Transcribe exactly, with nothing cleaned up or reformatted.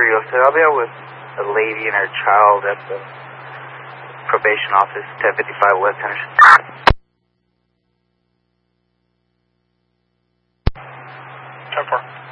you. So I'll be out with a lady and her child at the probation office, ten fifty-five West Henderson. ten four.